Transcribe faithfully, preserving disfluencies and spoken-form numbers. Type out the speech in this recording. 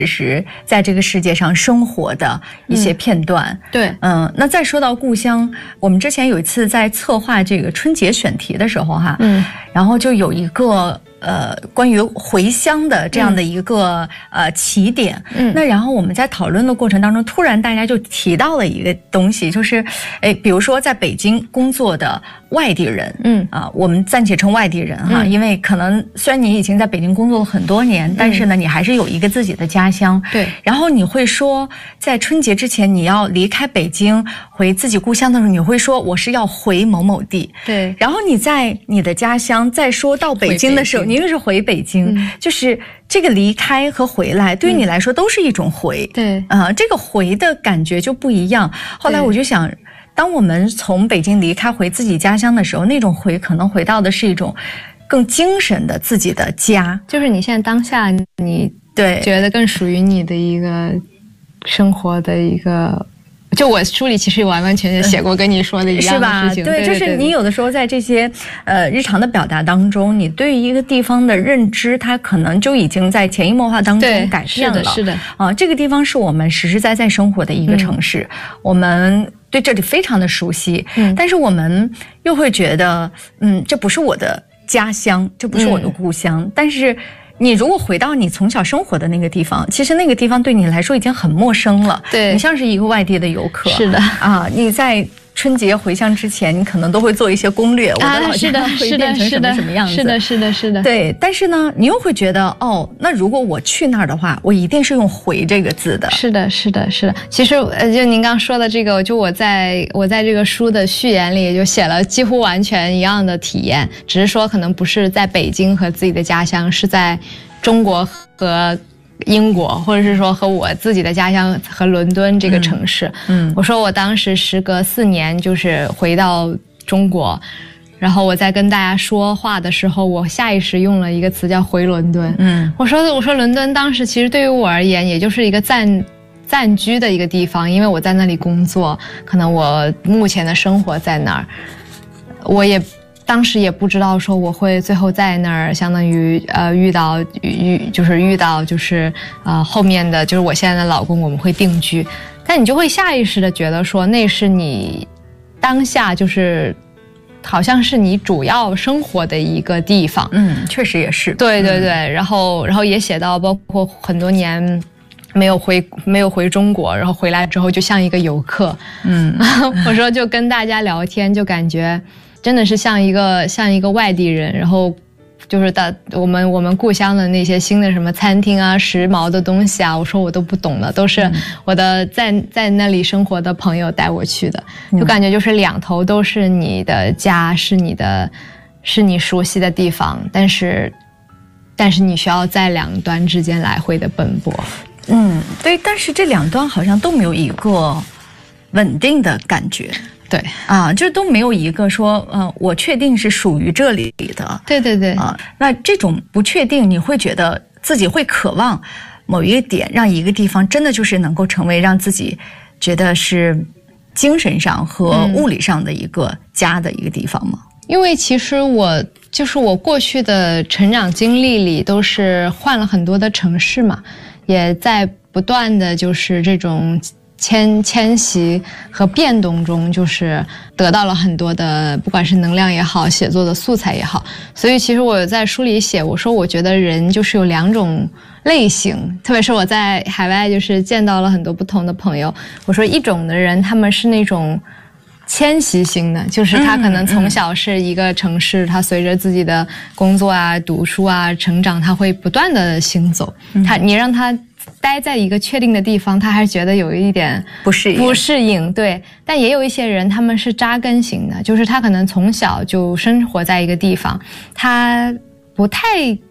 实在这个世界上生活的一些片段。 嗯、对， 嗯，那再说到故乡，我们之前有一次在策划这个春节选题的时候哈，嗯，然后就有一个呃关于回乡的这样的一个、嗯、呃起点，嗯，那然后我们在讨论的过程当中，突然大家就提到了一个东西，就是哎，比如说在北京工作的外地人，嗯啊，我们暂且称外地人哈、嗯，因为可能虽然你已经在北京工作了很多年，但是呢，你还是有一个自己的家乡，对。然后你会说，在春节之前你要离开北京回自己故乡的时候，你会说我是要回某某地，对。然后你在你的家乡再说到北京的时候，你又是回北京，嗯、就是这个离开和回来，对于你来说都是一种回，对啊、呃，这个回的感觉就不一样。后来我就想。当我们从北京离开回自己家乡的时候，那种回可能回到的是一种更精神的自己的家， 就是你现在当下你对觉得更属于你的一个生活的一个，就我书里其实完完全全写过跟你说的一样的事情， 是吧？对，就是你有的时候在这些呃日常的表达当中，你对于一个地方的认知，它可能就已经在潜移默化当中改变了。是的，是的。啊、呃，这个地方是我们实实在在生活的一个城市，嗯、我们对这里非常的熟悉，嗯，但是我们又会觉得，嗯，这不是我的家乡，这不是我的故乡，嗯、但是。你如果回到你从小生活的那个地方，其实那个地方对你来说已经很陌生了。对，你像是一个外地的游客。是的啊，你在春节回乡之前，你可能都会做一些攻略。我的老家会变成什么什么样子？ 是的，是的，是的。 对，但是呢，你又会觉得，哦，那如果我去那儿的话，我一定是用“回”这个字的。 是的，是的，是的。其实，呃，就您刚说的这个，就我在我在这个书的序言里就写了几乎完全一样的体验，只是说可能不是在北京和自己的家乡，是在中国和英国，或者是说和我自己的家乡和伦敦这个城市。嗯，嗯我说我当时时隔四年就是回到中国，然后我在跟大家说话的时候，我下意识用了一个词叫回伦敦。嗯，我说我说伦敦当时其实对于我而言，也就是一个暂暂居的一个地方，因为我在那里工作，可能我目前的生活在那儿，我也。当时也不知道说我会最后在那儿，相当于呃遇到遇就是遇到就是呃后面的就是我现在的老公，我们会定居，但你就会下意识的觉得说那是你当下就是好像是你主要生活的一个地方。 嗯，确实也是。 对对对，嗯、然后然后也写到包括很多年。没有回没有回中国，然后回来之后就像一个游客。嗯，我说就跟大家聊天，就感觉真的是像一个像一个外地人，然后就是到我们我们故乡的那些新的什么餐厅啊、时髦的东西啊，我说我都不懂了，都是我的在在那里生活的朋友带我去的，就感觉就是两头都是你的家，是你的是你熟悉的地方，但是但是你需要在两端之间来回的奔波。 嗯，对，但是这两端好像都没有一个稳定的感觉。对啊，就都没有一个说，嗯、呃，我确定是属于这里的。 对对对啊，那这种不确定，你会觉得自己会渴望某一个点，让一个地方真的就是能够成为让自己觉得是精神上和物理上的一个家的一个地方吗？ 嗯、因为其实我就是我过去的成长经历里都是换了很多的城市嘛。也在不断的就是这种迁迁徙和变动中，就是得到了很多的不管是能量也好，写作的素材也好。所以其实我在书里写，我说我觉得人就是有两种类型，特别是我在海外就是见到了很多不同的朋友，我说一种的人他们是那种迁徙型的，就是他可能从小是一个城市，嗯嗯、他随着自己的工作啊、读书啊、成长，他会不断的行走。嗯、他你让他待在一个确定的地方，他还觉得有一点不适应。 不适应，对。但也有一些人，他们是扎根型的，就是他可能从小就生活在一个地方，他不太